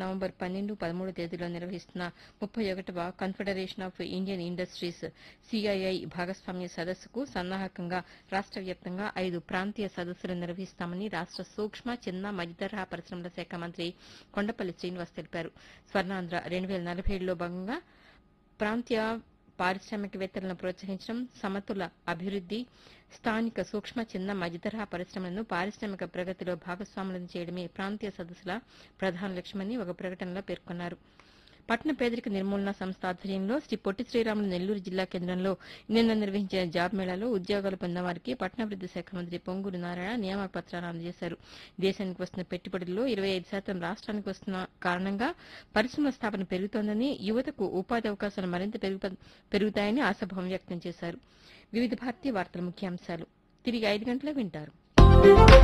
November 12, 13 తేదీల్లో నిర్వహిస్తున్న 31వ confederation of Indian industries CII భాగస్వామ్య సదస్సుకు సన్నాహకంగా రాష్ట వ్యాప్తంగా 5 ప్రాంతీయ సదస్సులు నిర్వహిస్తామని రాష్ట సూక్ష్మ చిన్న మధ్యతరహా పరిశ్రమల శాఖ మంత్రి కొండపల్లి శ్రీనివాస్ తెలిపారు. స్వర్ణాంధ్ర 2047లో భాగంగా ప్రాంతీయ పారిశ్రామికవేత్తలను ప్రోత్సహించడం, సమతుల అభివృద్ది, స్థానిక సూక్ష్మ చిన్న మధ్యతరహా పరిశ్రమలను పారిశ్రామిక ప్రగతిలో భాగస్వాములను చేయడమే ప్రాంతీయ సదస్సుల ప్రధాన లక్ష్యమని ఒక ప్రకటనలో పేర్కొన్నారు. పట్టణ పేదరిక నిర్మూలన సంస్థ ఆధ్వర్యంలో శ్రీ పొట్టి శ్రీరాములు నెల్లూరు జిల్లా కేంద్రంలో నిన్న నిర్వహించిన జాబ్ మేళాలో ఉద్యోగాలు పొందిన వారికి పట్టణాభివృద్ది శాఖ మంత్రి పొంగూరు నారాయణ నియామక పత్రాలు అందజేశారు. దేశానికి వస్తున్న పెట్టుబడుల్లో 25% రాష్ట్రానికి వస్తున్న కారణంగా పరిశ్రమల స్థాపన పెరుగుతోందని, యువతకు ఉపాధి అవకాశాలు మరింత పెరుగుతాయని ఆశాభావం వ్యక్తం చేశారు. వివిధ భారతీయ వార్తల ముఖ్యాంశాలు తిరిగి 5 గంటలకు వింటారు.